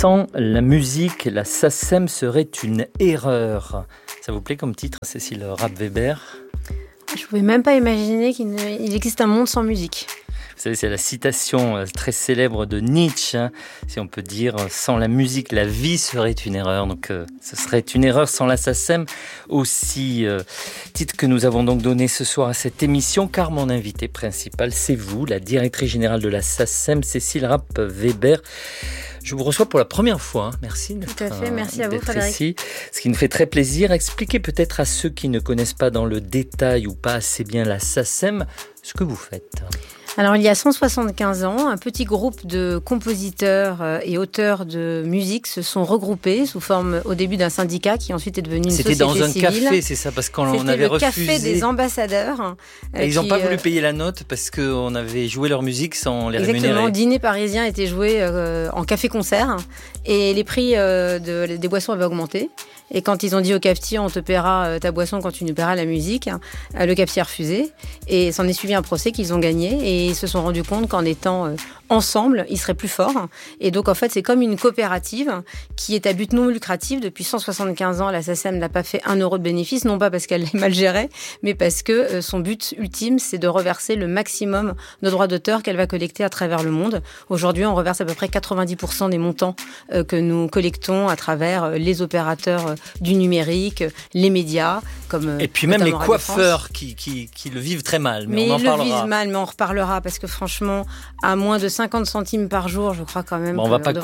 Sans la musique, la SACEM serait une erreur. Ça vous plaît comme titre, Cécile Rapp-Weber ? Je ne pouvais même pas imaginer qu'il existe un monde sans musique. Vous savez, c'est la citation très célèbre de Nietzsche, si on peut dire, sans la musique, la vie serait une erreur. Donc, ce serait une erreur sans la SACEM aussi. Titre que nous avons donc donné ce soir à cette émission, car mon invité principal, c'est vous, la directrice générale de la SACEM, Cécile Rapp-Weber. Je vous reçois pour la première fois. Merci. Tout à fait. Merci à vous, Frédéric. Ici. Ce qui nous fait très plaisir. Expliquez peut-être à ceux qui ne connaissent pas dans le détail ou pas assez bien la SACEM ce que vous faites. Alors, il y a 175 ans, un petit groupe de compositeurs et auteurs de musique se sont regroupés sous forme, au début, d'un syndicat qui ensuite est devenu une société civile. C'était dans un café, c'est ça, parce qu'on avait refusé. C'était le café des ambassadeurs. Et ils n'ont pas voulu payer la note parce qu'on avait joué leur musique sans les rémunérer. Exactement, le dîner parisien était joué en café-concert et les prix des boissons avaient augmenté. Et quand ils ont dit au cafetier, on te paiera ta boisson quand tu nous paieras la musique, le cafetier a refusé. Et s'en est suivi un procès qu'ils ont gagné. Et ils se sont rendus compte qu'en étant ensemble, ils seraient plus forts. Et donc, en fait, c'est comme une coopérative qui est à but non lucratif. Depuis 175 ans, la SACEM n'a pas fait 1 euro de bénéfice, non pas parce qu'elle est mal gérée, mais parce que son but ultime, c'est de reverser le maximum de droits d'auteur qu'elle va collecter à travers le monde. Aujourd'hui, on reverse à peu près 90% des montants que nous collectons à travers les opérateurs du numérique, les médias, comme et puis même les coiffeurs qui le vivent très mal, mais on en parlera. Ils le vivent mal, mais on reparlera parce que franchement, à moins de 50 centimes par jour, je crois quand même on va pas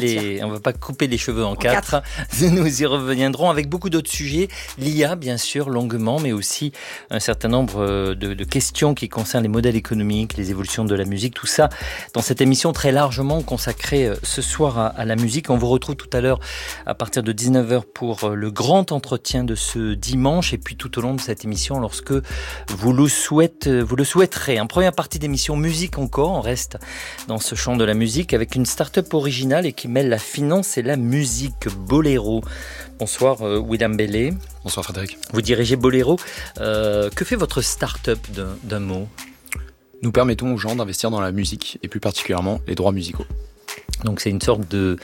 couper les cheveux en quatre. Nous y reviendrons avec beaucoup d'autres sujets, l'IA bien sûr longuement, mais aussi un certain nombre de questions qui concernent les modèles économiques, les évolutions de la musique, tout ça dans cette émission très largement consacrée ce soir à la musique. On vous retrouve tout à l'heure à partir de 19h pour le grand entretien de ce dimanche et puis tout au long de cette émission lorsque vous le souhaiterez. En première partie d'émission musique encore, on reste dans ce champ de la musique avec une start-up originale et qui mêle la finance et la musique, Boléro. Bonsoir William Bellet. Bonsoir Frédéric. Vous dirigez Boléro. Que fait votre start-up d'un mot ? Nous permettons aux gens d'investir dans la musique et plus particulièrement les droits musicaux. Donc c'est une sorte de,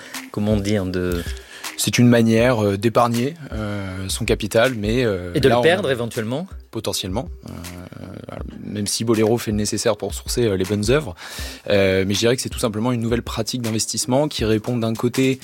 c'est une manière d'épargner son capital, mais et de le perdre éventuellement. Potentiellement, même si Boléro fait le nécessaire pour sourcer les bonnes œuvres. Mais je dirais que c'est tout simplement une nouvelle pratique d'investissement qui répond d'un côté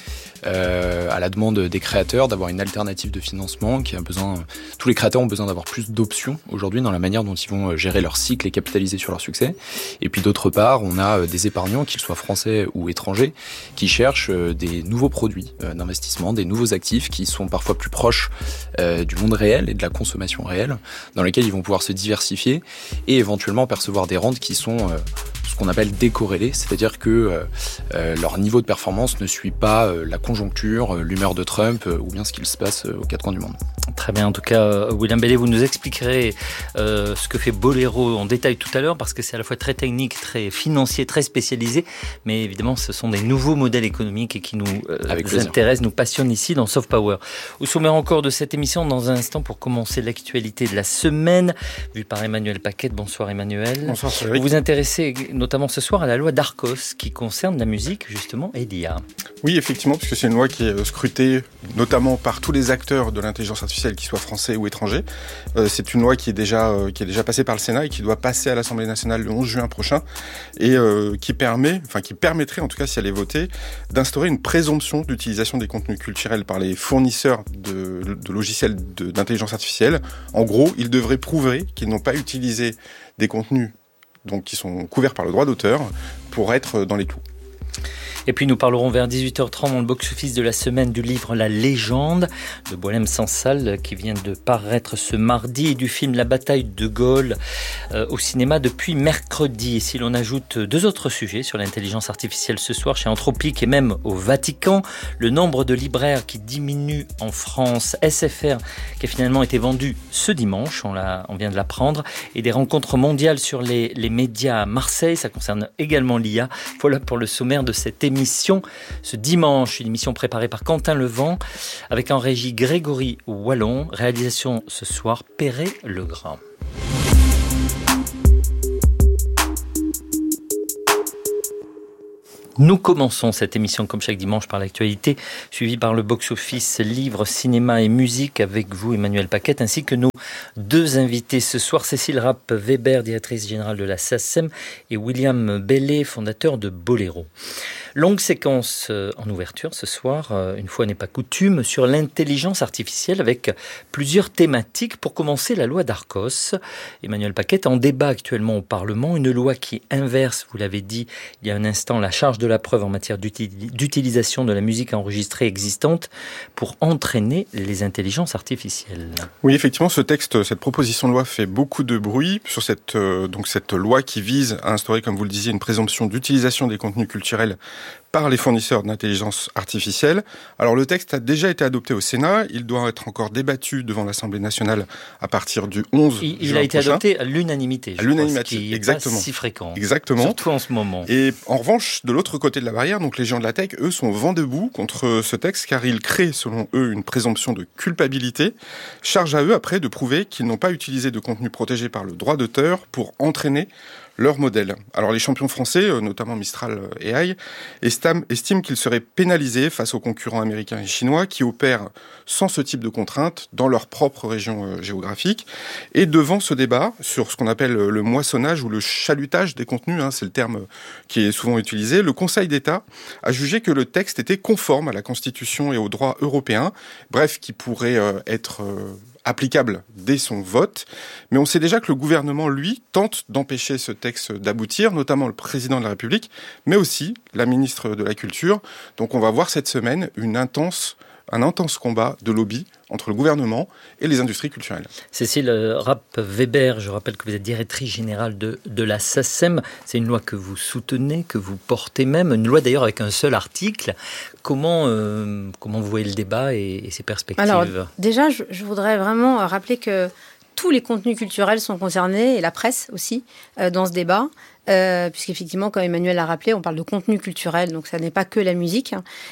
à la demande des créateurs d'avoir une alternative de financement tous les créateurs ont besoin d'avoir plus d'options aujourd'hui dans la manière dont ils vont gérer leur cycle et capitaliser sur leur succès. Et puis d'autre part, on a des épargnants, qu'ils soient français ou étrangers, qui cherchent des nouveaux produits d'investissement, des nouveaux actifs qui sont parfois plus proches du monde réel et de la consommation réelle, dans lesquels ils vont pouvoir se diversifier et éventuellement percevoir des rentes qui sont ce qu'on appelle décorrélées, c'est-à-dire que leur niveau de performance ne suit pas la conjoncture, l'humeur de Trump ou bien ce qu'il se passe aux quatre coins du monde. Très bien, en tout cas, William Bellet, vous nous expliquerez ce que fait Boléro en détail tout à l'heure, parce que c'est à la fois très technique, très financier, très spécialisé, mais évidemment, ce sont des nouveaux modèles économiques et qui nous intéressent, nous passionnent ici dans Soft Power. Au sommaire encore de cette émission, dans un instant, pour commencer l'actualité de la semaine, vue par Emmanuel Paquette. Bonsoir Emmanuel. Bonsoir Frédéric. Vous vous intéressez notamment ce soir à la loi d'Arcos, qui concerne la musique, justement, et l'IA. Oui, effectivement, puisque c'est une loi qui est scrutée notamment par tous les acteurs de l'intelligence artificielle, qu'ils soient français ou étrangers. C'est une loi qui est déjà passée par le Sénat et qui doit passer à l'Assemblée nationale le 11 juin prochain et qui permettrait, en tout cas si elle est votée, d'instaurer une présomption d'utilisation des contenus culturels par les fournisseurs de logiciels d'intelligence artificielle. En gros, ils devraient prouver qu'ils n'ont pas utilisé des contenus donc, qui sont couverts par le droit d'auteur pour être dans les clous. Et puis nous parlerons vers 18h30 dans le box-office de la semaine du livre La Légende de Boualem Sansal qui vient de paraître ce mardi et du film La Bataille de Gaulle au cinéma depuis mercredi. Et si l'on ajoute 2 autres sujets sur l'intelligence artificielle ce soir chez Anthropique et même au Vatican, le nombre de libraires qui diminue en France, SFR qui a finalement été vendu ce dimanche, on vient de l'apprendre, et des rencontres mondiales sur les médias à Marseille, ça concerne également l'IA. Voilà pour le sommaire de cette émission ce dimanche, une émission préparée par Quentin Levent avec en régie Grégory Wallon, réalisation ce soir Perret-Legrand. Nous commençons cette émission comme chaque dimanche par l'actualité, suivie par le box-office livre, cinéma et musique avec vous Emmanuel Paquette, ainsi que nos deux invités ce soir, Cécile Rapp-Weber, directrice générale de la SACEM, et William Bellet, fondateur de Boléro. Longue séquence en ouverture ce soir, une fois n'est pas coutume, sur l'intelligence artificielle avec plusieurs thématiques. Pour commencer, la loi d'Arcos. Emmanuel Paquette, en débat actuellement au Parlement, une loi qui inverse, vous l'avez dit il y a un instant, la charge de la preuve en matière d'utilisation de la musique enregistrée existante pour entraîner les intelligences artificielles. Oui, effectivement, cette proposition de loi fait beaucoup de bruit sur cette loi qui vise à instaurer, comme vous le disiez, une présomption d'utilisation des contenus culturels par les fournisseurs d'intelligence artificielle. Alors le texte a déjà été adopté au Sénat, il doit être encore débattu devant l'Assemblée nationale à partir du 11 juin Il a été prochain. Adopté à l'unanimité, à l'unanimité, ce qui n'est exactement. Pas si fréquent, Exactement. Surtout en ce moment. Et en revanche, de l'autre côté de la barrière, donc les gens de la tech, eux, sont vent debout contre ce texte, car il crée, selon eux, une présomption de culpabilité. Charge à eux, après, de prouver qu'ils n'ont pas utilisé de contenu protégé par le droit d'auteur pour entraîner leur modèle. Alors les champions français, notamment Mistral AI, estiment qu'ils seraient pénalisés face aux concurrents américains et chinois qui opèrent sans ce type de contraintes dans leur propre région géographique. Et devant ce débat sur ce qu'on appelle le moissonnage ou le chalutage des contenus, c'est le terme qui est souvent utilisé, le Conseil d'État a jugé que le texte était conforme à la Constitution et au droit européen, bref, qui pourrait être applicable dès son vote, mais on sait déjà que le gouvernement, lui, tente d'empêcher ce texte d'aboutir, notamment le président de la République, mais aussi la ministre de la Culture. Donc on va voir cette semaine un intense combat de lobby entre le gouvernement et les industries culturelles. Cécile Rapp-Weber, je rappelle que vous êtes directrice générale de la SACEM. C'est une loi que vous soutenez, que vous portez même, une loi d'ailleurs avec un seul article. Comment vous voyez le débat et ses perspectives ? Alors déjà, je voudrais vraiment rappeler que tous les contenus culturels sont concernés, et la presse aussi, dans ce débat. Puisqu'effectivement, comme Emmanuel l'a rappelé, on parle de contenu culturel, donc ça n'est pas que la musique.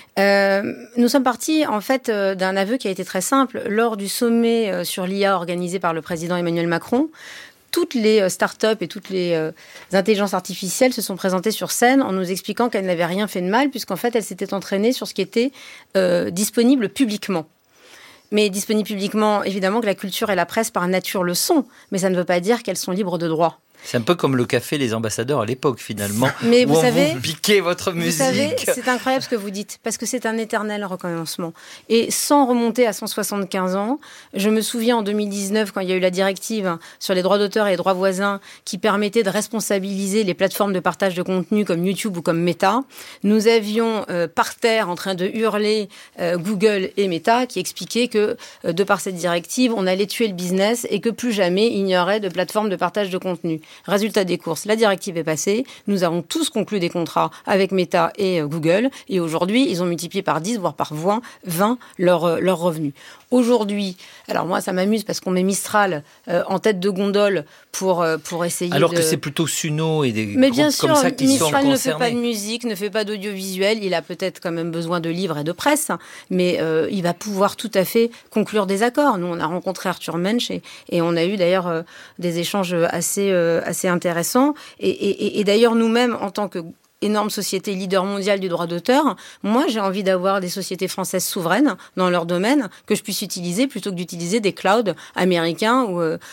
Nous sommes partis en fait d'un aveu qui a été très simple. Lors du sommet sur l'IA organisé par le président Emmanuel Macron, toutes les startups et toutes les intelligences artificielles se sont présentées sur scène en nous expliquant qu'elles n'avaient rien fait de mal, puisqu'en fait, elles s'étaient entraînées sur ce qui était disponible publiquement. Mais disponible publiquement, évidemment que la culture et la presse par nature le sont, mais ça ne veut pas dire qu'elles sont libres de droit. C'est un peu comme le café Les Ambassadeurs à l'époque, finalement. Mais vous savez, vous piquez votre musique. Vous savez, c'est incroyable ce que vous dites, parce que c'est un éternel recommencement. Et sans remonter à 175 ans, je me souviens en 2019, quand il y a eu la directive sur les droits d'auteur et les droits voisins, qui permettait de responsabiliser les plateformes de partage de contenu comme YouTube ou comme Meta, nous avions par terre en train de hurler Google et Meta, qui expliquaient que, de par cette directive, on allait tuer le business et que plus jamais il n'y aurait de plateforme de partage de contenu. Résultat des courses, la directive est passée, nous avons tous conclu des contrats avec Meta et Google, et aujourd'hui, ils ont multiplié par 10, voire par 20 leurs revenus. Aujourd'hui, alors moi ça m'amuse parce qu'on met Mistral en tête de gondole pour essayer alors que c'est plutôt Suno et des Mais groupes bien sûr, comme ça qui Mistral sont concernés. ne fait pas de musique, ne fait pas d'audiovisuel, il a peut-être quand même besoin de livres et de presse, mais il va pouvoir tout à fait conclure des accords. Nous, on a rencontré Arthur Mensch et on a eu d'ailleurs des échanges assez intéressants. Et d'ailleurs, nous-mêmes, en tant que énorme société leader mondiale du droit d'auteur, moi j'ai envie d'avoir des sociétés françaises souveraines dans leur domaine que je puisse utiliser plutôt que d'utiliser des clouds américains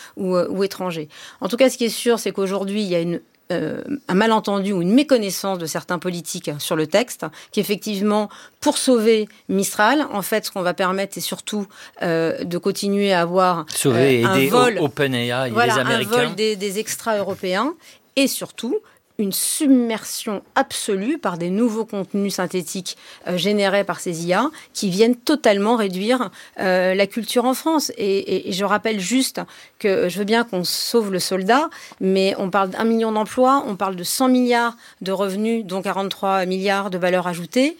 ou étrangers. En tout cas, ce qui est sûr, c'est qu'aujourd'hui, il y a un malentendu ou une méconnaissance de certains politiques sur le texte, qu'effectivement, pour sauver Mistral, en fait, ce qu'on va permettre, c'est surtout de continuer à avoir sauver un aider vol, OpenAI et voilà, les Américains. un vol des extra-européens, et surtout une submersion absolue par des nouveaux contenus synthétiques générés par ces IA qui viennent totalement réduire la culture en France. Et je rappelle juste que je veux bien qu'on sauve le soldat, mais on parle d'1 million d'emplois, on parle de 100 milliards de revenus, dont 43 milliards de valeur ajoutée,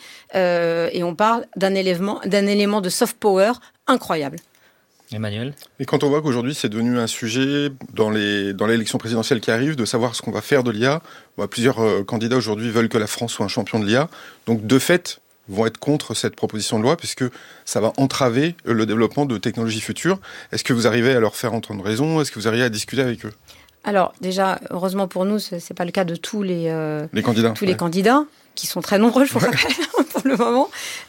et on parle d'un élément de soft power incroyable. Emmanuel ? Et quand on voit qu'aujourd'hui c'est devenu un sujet dans l'élection présidentielle qui arrive, de savoir ce qu'on va faire de l'IA, plusieurs candidats aujourd'hui veulent que la France soit un champion de l'IA, donc de fait vont être contre cette proposition de loi puisque ça va entraver le développement de technologies futures. Est-ce que vous arrivez à leur faire entendre raison ? Est-ce que vous arrivez à discuter avec eux ? Alors déjà, heureusement pour nous, c'est pas le cas de tous les candidats. Les candidats. qui sont très nombreux, je vous rappelle, pour le moment.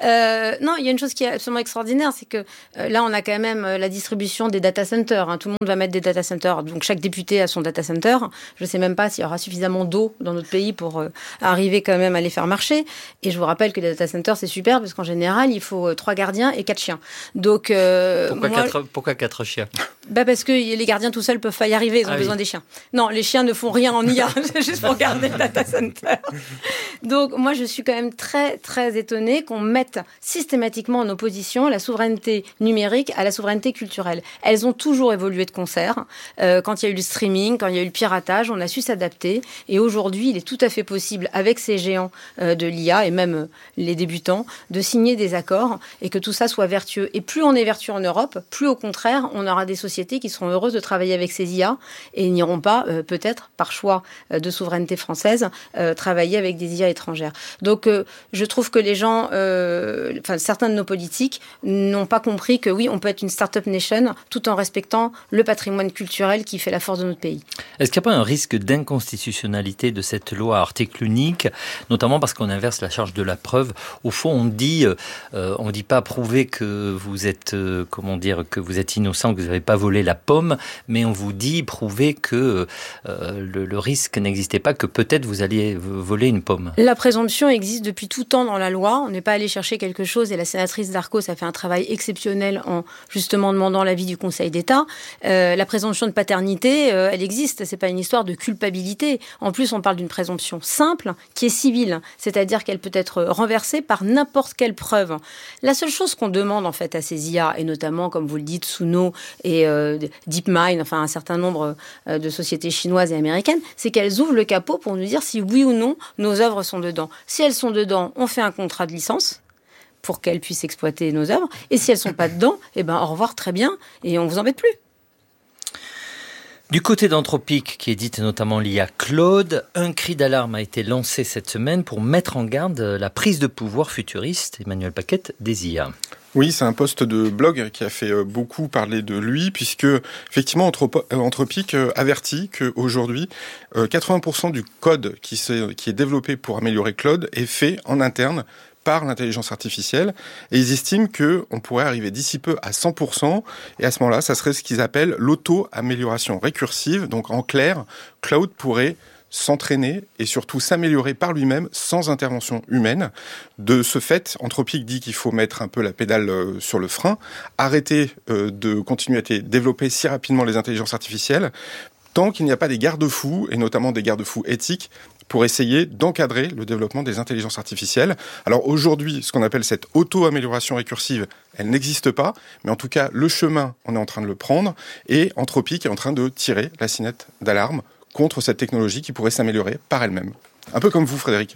Non, il y a une chose qui est absolument extraordinaire, c'est que là, on a quand même la distribution des data centers. Tout le monde va mettre des data centers. Donc, chaque député a son data center. Je ne sais même pas s'il y aura suffisamment d'eau dans notre pays pour arriver quand même à les faire marcher. Et je vous rappelle que les data centers, c'est super, parce qu'en général, il faut 3 gardiens et 4 chiens. Donc, pourquoi 4 chiens? Parce que les gardiens tout seuls peuvent pas y arriver, ils ont besoin des chiens. Non, les chiens ne font rien en IA, c'est juste pour garder le data center. Donc moi je suis quand même très très étonnée qu'on mette systématiquement en opposition la souveraineté numérique à la souveraineté culturelle. Elles ont toujours évolué de concert. Quand il y a eu le streaming, quand il y a eu le piratage, on a su s'adapter. Et aujourd'hui, il est tout à fait possible, avec ces géants de l'IA et même les débutants, de signer des accords et que tout ça soit vertueux. Et plus on est vertueux en Europe, plus au contraire, on aura des sociétés qui seront heureuses de travailler avec ces IA et n'iront pas, peut-être par choix de souveraineté française, travailler avec des IA étrangères. Donc, je trouve que les gens, certains de nos politiques n'ont pas compris que oui, on peut être une start-up nation tout en respectant le patrimoine culturel qui fait la force de notre pays. Est-ce qu'il n'y a pas un risque d'inconstitutionnalité de cette loi à article unique, notamment parce qu'on inverse la charge de la preuve? Au fond, on dit pas prouver que vous êtes, que vous êtes innocent, que vous n'avez pas volé la pomme, mais on vous dit prouver que le risque n'existait pas, que peut-être vous alliez voler une pomme. La présomption existe depuis tout temps dans la loi. On n'est pas allé chercher quelque chose et la sénatrice Darcos a fait un travail exceptionnel en justement demandant l'avis du Conseil d'État. La présomption de paternité, elle existe. C'est pas une histoire de culpabilité. En plus, on parle d'une présomption simple qui est civile, c'est-à-dire qu'elle peut être renversée par n'importe quelle preuve. La seule chose qu'on demande en fait à ces IA, et notamment, comme vous le dites, Suno et DeepMind, enfin un certain nombre de sociétés chinoises et américaines, c'est qu'elles ouvrent le capot pour nous dire si oui ou non nos œuvres sont dedans. Si elles sont dedans, on fait un contrat de licence pour qu'elles puissent exploiter nos œuvres. Et si elles sont pas dedans, au revoir, très bien, et on vous embête plus. Du côté d'Anthropic, qui édite notamment l'IA Claude, un cri d'alarme a été lancé cette semaine pour mettre en garde la prise de pouvoir futuriste, Emmanuel Paquette, des IA. Oui, c'est un post de blog qui a fait beaucoup parler de lui, puisque effectivement Anthropic avertit qu'aujourd'hui 80% du code qui est développé pour améliorer Claude est fait en interne par l'intelligence artificielle, et ils estiment qu'on pourrait arriver d'ici peu à 100%, et à ce moment-là, ça serait ce qu'ils appellent l'auto-amélioration récursive. Donc en clair, Claude pourrait s'entraîner et surtout s'améliorer par lui-même sans intervention humaine. De ce fait, Anthropic dit qu'il faut mettre un peu la pédale sur le frein, arrêter de continuer à développer si rapidement les intelligences artificielles, tant qu'il n'y a pas des garde-fous, et notamment des garde-fous éthiques, pour essayer d'encadrer le développement des intelligences artificielles. Alors aujourd'hui, ce qu'on appelle cette auto-amélioration récursive, elle n'existe pas, mais en tout cas, le chemin, on est en train de le prendre, et Anthropic est en train de tirer la sonnette d'alarme contre cette technologie qui pourrait s'améliorer par elle-même. Un peu comme vous, Frédéric.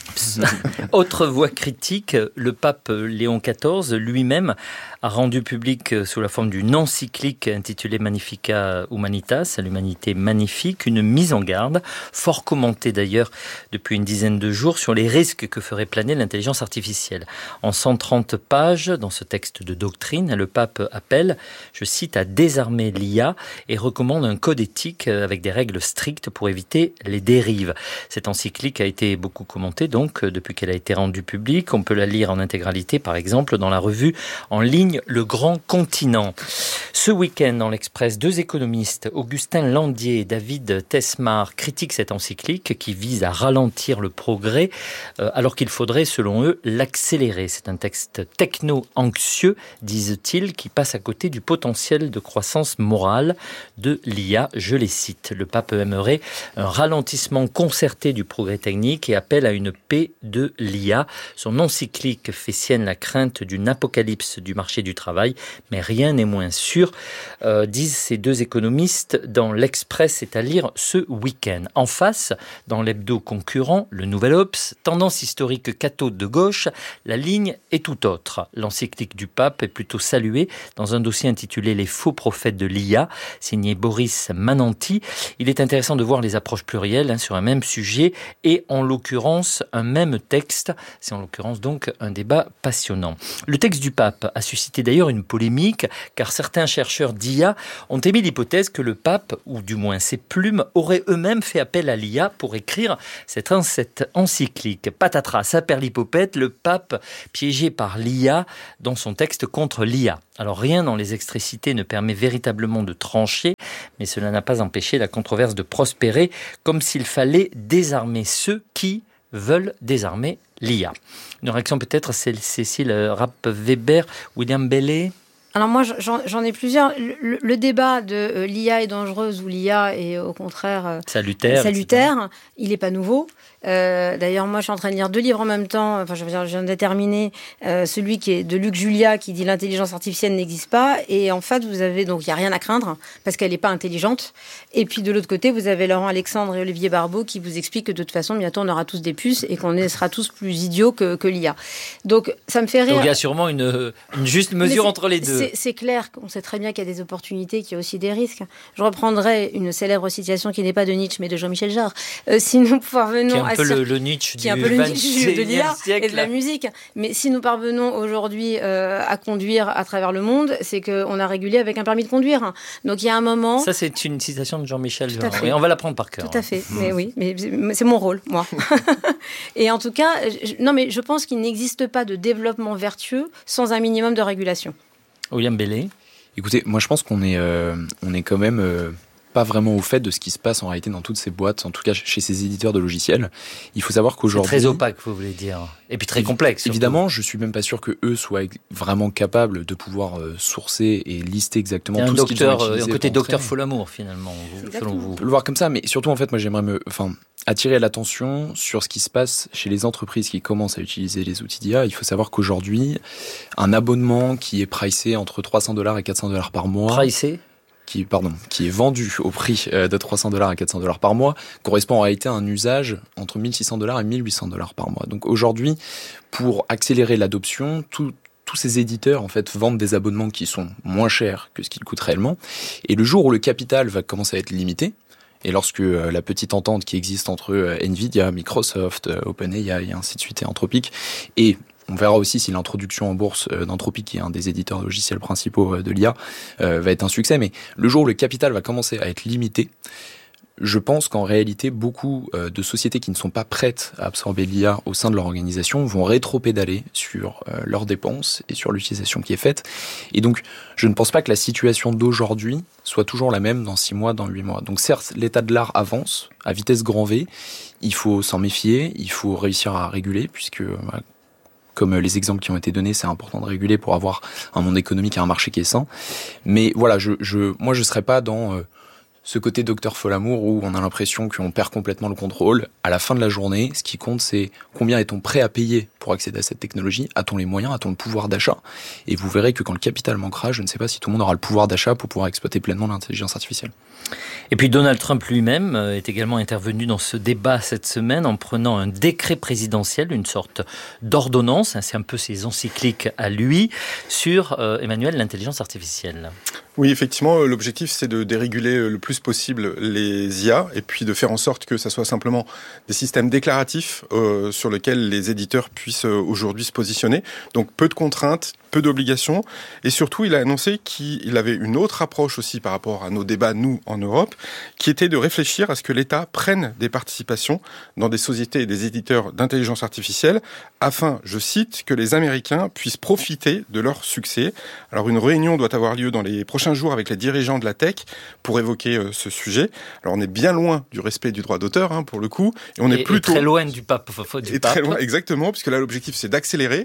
Autre voix critique, le pape Léon XIV lui-même a rendu public sous la forme d'une encyclique intitulée Magnificat Humanitas, l'humanité magnifique, une mise en garde, fort commentée d'ailleurs depuis une dizaine de jours, sur les risques que ferait planer l'intelligence artificielle. En 130 pages, dans ce texte de doctrine, le pape appelle, je cite, à désarmer l'IA et recommande un code éthique avec des règles strictes pour éviter les dérives. Cette encyclique a été beaucoup commentée donc depuis qu'elle a été rendue publique. On peut la lire en intégralité, par exemple, dans la revue en ligne Le Grand Continent. Ce week-end, dans l'Express, 2 économistes, Augustin Landier et David Tesmar, critiquent cette encyclique qui vise à ralentir le progrès, alors qu'il faudrait, selon eux, l'accélérer. C'est un texte techno-anxieux, disent-ils, qui passe à côté du potentiel de croissance morale de l'IA. Je les cite. Le pape aimerait un ralentissement concerté du progrès technique et appelle à une paix de l'IA. Son encyclique fait sienne la crainte d'une apocalypse du marché du travail, mais rien n'est moins sûr, disent ces 2 économistes dans l'Express, c'est à lire ce week-end. En face, dans l'hebdo concurrent, le Nouvel Obs, tendance historique cathode de gauche, la ligne est tout autre. L'encyclique du pape est plutôt saluée dans un dossier intitulé Les faux prophètes de l'IA, signé Boris Mananti. Il est intéressant de voir les approches plurielles sur un même sujet et en l'occurrence un même texte. C'est en l'occurrence donc un débat passionnant. Le texte du pape a suscité suscité d'ailleurs une polémique, car certains chercheurs d'IA ont émis l'hypothèse que le pape, ou du moins ses plumes, auraient eux-mêmes fait appel à l'IA pour écrire cette encyclique. Patatras, saperlipopette, le pape piégé par l'IA dans son texte contre l'IA. Alors rien dans les extraits cités ne permet véritablement de trancher, mais cela n'a pas empêché la controverse de prospérer, comme s'il fallait désarmer ceux qui veulent désarmer l'IA. Une réaction peut-être, c'est Cécile Rapp-Weber, William Bellet. Alors moi, j'en ai plusieurs. Le débat de l'IA est dangereuse ou l'IA est au contraire salutaire, il n'est pas nouveau. D'ailleurs, moi, je suis en train de lire 2 livres en même temps. Enfin, je viens de terminer celui qui est de Luc Julia, qui dit l'intelligence artificielle n'existe pas. Et en fait, vous avez donc il y a rien à craindre parce qu'elle n'est pas intelligente. Et puis de l'autre côté, vous avez Laurent Alexandre et Olivier Barbeau qui vous expliquent que de toute façon, bientôt, on aura tous des puces et qu'on sera tous plus idiots que l'IA. Donc, ça me fait rire. Donc, il y a sûrement une juste mesure entre les deux. C'est clair qu'on sait très bien qu'il y a des opportunités, qu'il y a aussi des risques. Je reprendrai une célèbre citation qui n'est pas de Nietzsche, mais de Jean-Michel Jarre. Si nous parvenons qui est un peu le Nietzsche qui est un peu le Nietzsche de l'IA et de la musique. Mais si nous parvenons aujourd'hui à conduire à travers le monde, c'est qu'on a régulé avec un permis de conduire. Donc il y a un moment... Ça, c'est une citation de Jean-Michel Jarre. Oui, on va la prendre par cœur. Tout à fait. Mais oui, mais c'est mon rôle, moi. Et en tout cas, mais je pense qu'il n'existe pas de développement vertueux sans un minimum de régulation. William Bellet. Écoutez, moi je pense qu'on est quand même pas vraiment au fait de ce qui se passe en réalité dans toutes ces boîtes, en tout cas chez ces éditeurs de logiciels. Il faut savoir qu'aujourd'hui... C'est très opaque, vous voulez dire. Et puis très complexe. Surtout. Évidemment, je suis même pas sûr que eux soient vraiment capables de pouvoir sourcer et lister exactement tout ce qu'ils ont utilisé. Un côté docteur Folamour, finalement, selon vous. On peut le voir comme ça, mais surtout, en fait, moi j'aimerais attirer l'attention sur ce qui se passe chez les entreprises qui commencent à utiliser les outils d'IA. Il faut savoir qu'aujourd'hui, un abonnement qui est pricé entre $300 et $400 par mois... qui est vendu au prix de $300 à $400 par mois, correspond en réalité à un usage entre $1 600 et $1 800 par mois. Donc aujourd'hui, pour accélérer l'adoption, tous ces éditeurs en fait vendent des abonnements qui sont moins chers que ce qu'ils coûtent réellement. Et le jour où le capital va commencer à être limité, et lorsque la petite entente qui existe entre Nvidia, Microsoft, OpenAI et ainsi de suite et Anthropic, et on verra aussi si l'introduction en bourse d'Anthropic, qui est un des éditeurs logiciels principaux de l'IA, va être un succès. Mais le jour où le capital va commencer à être limité, je pense qu'en réalité, beaucoup de sociétés qui ne sont pas prêtes à absorber l'IA au sein de leur organisation vont rétro-pédaler sur leurs dépenses et sur l'utilisation qui est faite. Et donc, je ne pense pas que la situation d'aujourd'hui soit toujours la même dans 6 mois, dans 8 mois. Donc certes, l'état de l'art avance à vitesse grand V. Il faut s'en méfier, il faut réussir à réguler, puisque... comme les exemples qui ont été donnés, c'est important de réguler pour avoir un monde économique et un marché qui est sain. Mais voilà, moi je serais pas dans ce côté docteur Folamour où on a l'impression qu'on perd complètement le contrôle. À la fin de la journée, ce qui compte, c'est combien est-on prêt à payer pour accéder à cette technologie. A-t-on les moyens, a-t-on le pouvoir d'achat? Et vous verrez que quand le capital manquera, je ne sais pas si tout le monde aura le pouvoir d'achat pour pouvoir exploiter pleinement l'intelligence artificielle. Et puis Donald Trump lui-même est également intervenu dans ce débat cette semaine en prenant un décret présidentiel, une sorte d'ordonnance, c'est un peu ses encycliques à lui, sur Emmanuel, l'intelligence artificielle. Oui, effectivement, l'objectif c'est de déréguler le plus possible les IA et puis de faire en sorte que ça soit simplement des systèmes déclaratifs sur lesquels les éditeurs puissent aujourd'hui se positionner. Donc peu de contraintes, peu d'obligations et surtout il a annoncé qu'il avait une autre approche aussi par rapport à nos débats, nous, en Europe, qui était de réfléchir à ce que l'État prenne des participations dans des sociétés et des éditeurs d'intelligence artificielle afin, je cite, que les Américains puissent profiter de leur succès. Alors une réunion doit avoir lieu dans les prochains jours avec les dirigeants de la tech pour évoquer ce sujet. Alors on est bien loin du respect du droit d'auteur, pour le coup, et on est plutôt... Et très loin du pape. Très loin, exactement, puisque là l'objectif c'est d'accélérer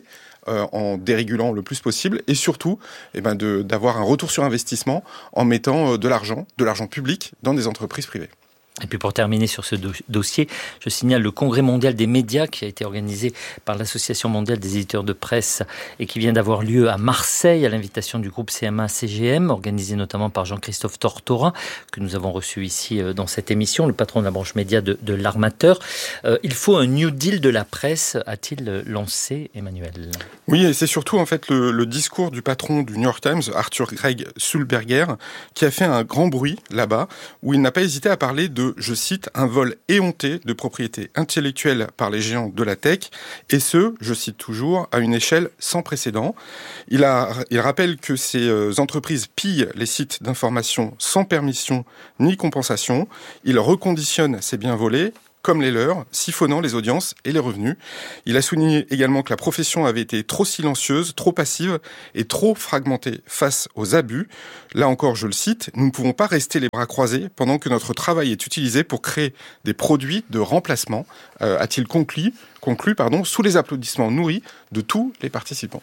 en dérégulant le plus possible et surtout d'avoir un retour sur investissement en mettant de l'argent public dans des entreprises privées. Et puis pour terminer sur ce dossier, je signale le Congrès mondial des médias qui a été organisé par l'Association mondiale des éditeurs de presse et qui vient d'avoir lieu à Marseille à l'invitation du groupe CMA-CGM, organisé notamment par Jean-Christophe Tortora, que nous avons reçu ici dans cette émission, le patron de la branche média de l'Armateur. Il faut un New Deal de la presse, a-t-il lancé, Emmanuel? Oui, et c'est surtout en fait le discours du patron du New York Times, Arthur Craig Sulzberger, qui a fait un grand bruit là-bas, où il n'a pas hésité à parler de de, je cite, un vol éhonté de propriété intellectuelle par les géants de la tech, et ce, je cite toujours, à une échelle sans précédent. Il rappelle que ces entreprises pillent les sites d'information sans permission ni compensation. Il reconditionne ces biens volés comme les leurs, siphonnant les audiences et les revenus. Il a souligné également que la profession avait été trop silencieuse, trop passive et trop fragmentée face aux abus. Là encore, je le cite, « Nous ne pouvons pas rester les bras croisés pendant que notre travail est utilisé pour créer des produits de remplacement », a-t-il conclu, sous les applaudissements nourris de tous les participants.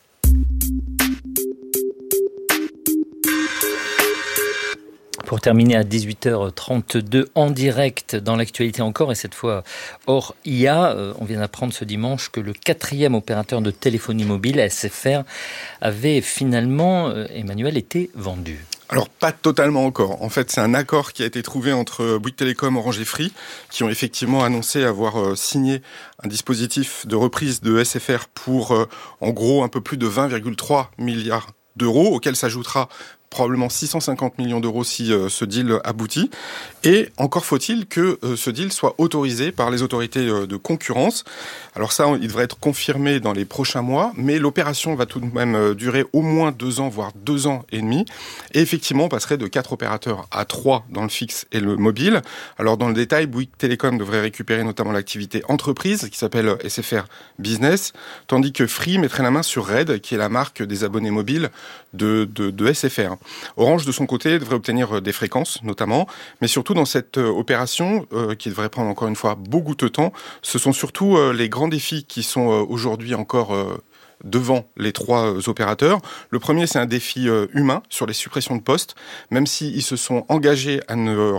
Pour terminer à 18h32 en direct dans l'actualité encore, et cette fois hors IA, on vient d'apprendre ce dimanche que le 4e opérateur de téléphonie mobile, SFR, avait finalement, Emmanuel, été vendu. Alors, pas totalement encore. En fait, c'est un accord qui a été trouvé entre Bouygues Telecom, Orange et Free, qui ont effectivement annoncé avoir signé un dispositif de reprise de SFR pour, en gros, un peu plus de 20,3 milliards d'euros, auquel s'ajoutera probablement 650 millions d'euros si ce deal aboutit. Et encore faut-il que ce deal soit autorisé par les autorités de concurrence. Alors ça, il devrait être confirmé dans les prochains mois, mais l'opération va tout de même durer au moins 2 ans, voire 2 ans et demi. Et effectivement, on passerait de 4 opérateurs à 3 dans le fixe et le mobile. Alors dans le détail, Bouygues Telecom devrait récupérer notamment l'activité entreprise, qui s'appelle SFR Business, tandis que Free mettrait la main sur Red, qui est la marque des abonnés mobiles de SFR. Orange, de son côté, devrait obtenir des fréquences, notamment, mais surtout dans cette opération, qui devrait prendre encore une fois beaucoup de temps, ce sont surtout les grands défis qui sont aujourd'hui encore devant les 3 opérateurs. Le premier, c'est un défi humain sur les suppressions de postes, même s'ils se sont engagés à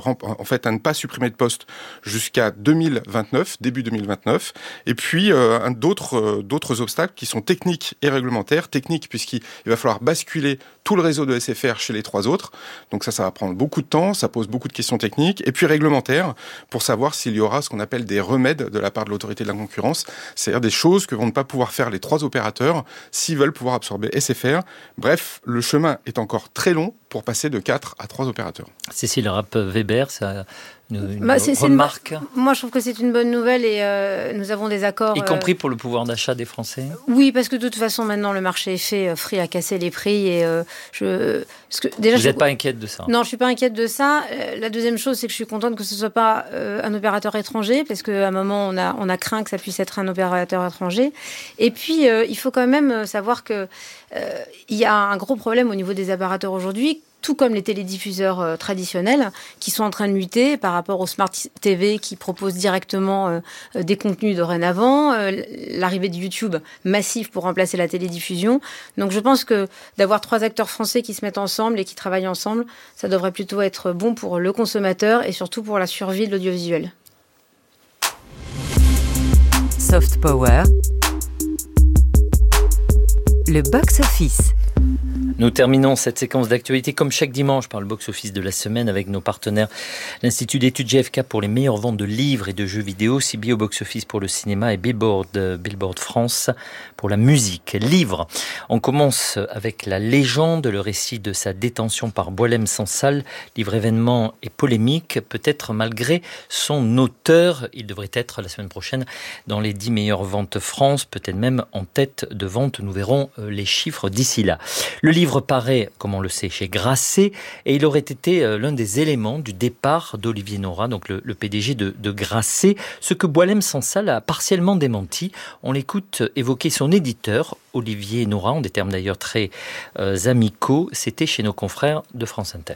ne pas supprimer de postes jusqu'à 2029, début 2029. Et puis, d'autres obstacles qui sont techniques et réglementaires. Techniques, puisqu'il va falloir basculer tout le réseau de SFR chez les 3 autres. Donc ça va prendre beaucoup de temps, ça pose beaucoup de questions techniques. Et puis réglementaires, pour savoir s'il y aura ce qu'on appelle des remèdes de la part de l'autorité de la concurrence, c'est-à-dire des choses que vont ne pas pouvoir faire les 3 opérateurs s'ils veulent pouvoir absorber SFR. Bref, le chemin est encore très long pour passer de 4 à 3 opérateurs. Cécile Rapp-Weber, ça une remarque. Moi, je trouve que c'est une bonne nouvelle et nous avons des accords. Y compris pour le pouvoir d'achat des Français. Oui, parce que de toute façon, maintenant, le marché est fait. Free a cassé les prix et déjà. Vous n'êtes pas inquiète de ça? Non, je suis pas inquiète de ça. La deuxième chose, c'est que je suis contente que ce soit pas un opérateur étranger, parce qu'à un moment, on a craint que ça puisse être un opérateur étranger. Et puis, il faut quand même savoir que il y a un gros problème au niveau des opérateurs aujourd'hui, tout comme les télédiffuseurs traditionnels, qui sont en train de lutter par rapport aux Smart TV qui proposent directement des contenus dorénavant, l'arrivée de YouTube massif pour remplacer la télédiffusion. Donc je pense que d'avoir 3 acteurs français qui se mettent ensemble et qui travaillent ensemble, ça devrait plutôt être bon pour le consommateur et surtout pour la survie de l'audiovisuel. Soft Power, le box-office. Nous terminons cette séquence d'actualité comme chaque dimanche par le box-office de la semaine avec nos partenaires. L'Institut d'études GFK pour les meilleures ventes de livres et de jeux vidéo, CB au box-office pour le cinéma et Billboard France pour la musique. Livres. On commence avec La Légende, le récit de sa détention par Boualem Sansal. Livre événement et polémique, peut-être malgré son auteur. Il devrait être la semaine prochaine dans les 10 meilleures ventes France, peut-être même en tête de vente. Nous verrons les chiffres d'ici là. Le livre paraît, comme on le sait, chez Grasset, et il aurait été l'un des éléments du départ d'Olivier Nora, donc le PDG de Grasset, ce que Boualem Sansal a partiellement démenti. On l'écoute évoquer son éditeur, Olivier Nora, en des termes d'ailleurs très amicaux. C'était chez nos confrères de France Inter.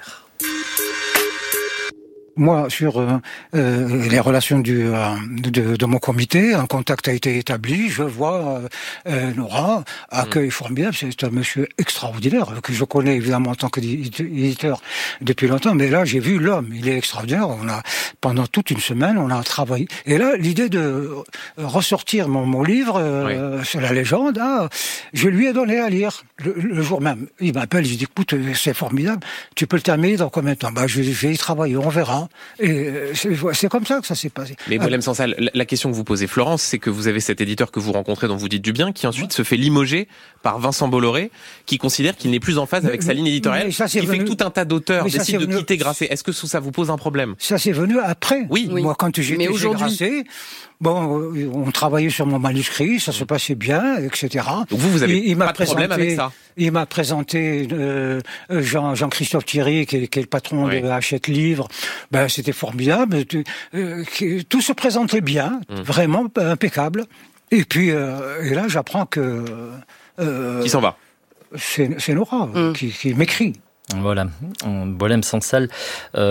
Moi, sur les relations de mon comité, un contact a été établi. Je vois Nora, accueil formidable. C'est un monsieur extraordinaire que je connais évidemment en tant qu'éditeur depuis longtemps. Mais là, j'ai vu l'homme. Il est extraordinaire. Pendant toute une semaine, on a travaillé. Et là, l'idée de ressortir mon livre sur La Légende, je lui ai donné à lire le jour même. Il m'appelle, je dis écoute, c'est formidable. Tu peux le terminer dans combien de temps? Je vais y travailler, on verra. Voilà. Et c'est comme ça que ça s'est passé. Mais Boualem Sansal, la question que vous posez, Florence, c'est que vous avez cet éditeur que vous rencontrez, dont vous dites du bien, qui ensuite se fait limoger par Vincent Bolloré, qui considère qu'il n'est plus en phase avec sa ligne éditoriale, fait que tout un tas d'auteurs décident de quitter Grasset. Est-ce que ça vous pose un problème? Ça c'est venu après. Oui. Moi, quand j'étais chez Grasset, on travaillait sur mon manuscrit, ça se passait bien, etc. Donc vous avez pas de problème avec ça? Il m'a présenté Jean-Christophe Thierry, qui est le patron de Hachette Livre. C'était formidable. Tout se présentait bien, vraiment impeccable. Et puis, et là, j'apprends que... qui s'en va? C'est Nora qui m'écrit. Voilà, Boualem Sansal.